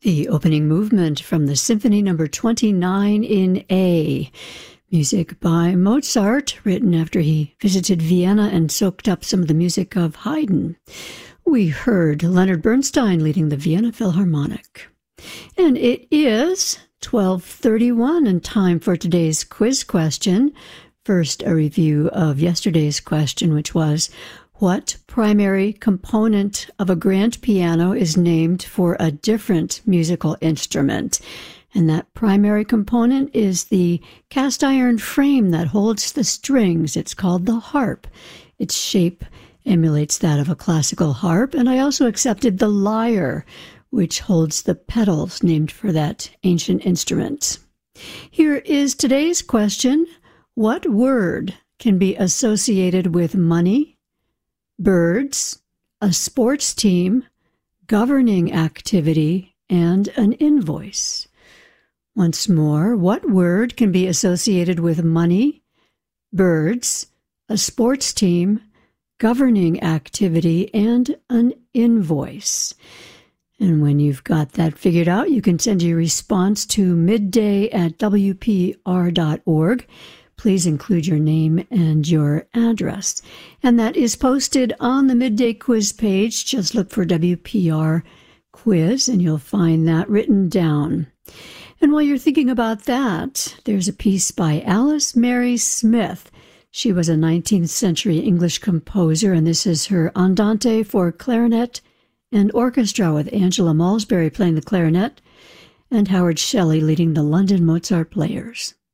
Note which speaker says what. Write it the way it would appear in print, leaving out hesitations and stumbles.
Speaker 1: The opening movement from the Symphony No. 29 in A. Music by Mozart, written after he visited Vienna and soaked up some of the music of Haydn. We heard Leonard Bernstein leading the Vienna Philharmonic. And it is 12:31 and time for today's quiz question. First, a review of yesterday's question, which was, what primary component of a grand piano is named for a different musical instrument? And that primary component is the cast iron frame that holds the strings. It's called the harp. Its shape emulates that of a classical harp. And I also accepted the lyre, which holds the pedals named for that ancient instrument. Here is today's question. What word can be associated with money, birds, a sports team, governing activity, and an invoice? Once more, what word can be associated with money, birds, a sports team, governing activity, and an invoice? And when you've got that figured out, you can send your response to midday@wpr.org. Please include your name and your address. And that is posted on the Midday Quiz page. Just look for WPR Quiz, and you'll find that written down. And while you're thinking about that, there's a piece by Alice Mary Smith. She was a 19th century English composer, and this is her Andante for clarinet and orchestra, with Angela Malsbury playing the clarinet and Howard Shelley leading the London Mozart Players.